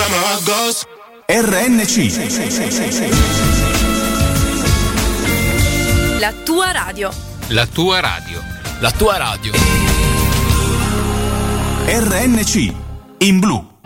know how it goes. RNC. La tua radio. La tua radio. La tua radio. RNC in blu.